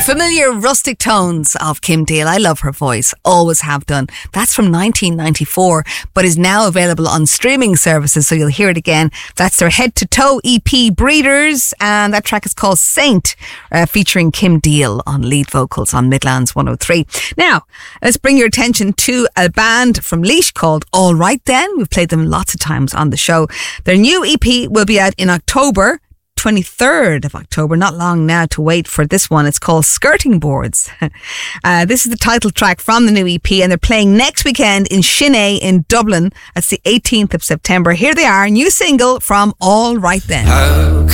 familiar rustic tones of Kim Deal. I love her voice, always have done. That's from 1994, but is now available on streaming services, so you'll hear it again. That's their Head to Toe EP, Breeders, and that track is called Saint, featuring Kim Deal on lead vocals on Midlands 103. Now, let's bring your attention to a band from Laois called All Right Then. We've played them lots of times on the show. Their new EP will be out in October, 23rd of October, not long now to wait for this one. It's called Skirting Boards. This is the title track from the new EP, and they're playing next weekend in Shinee in Dublin. That's the 18th of September. Here they are, new single from All Right Then. How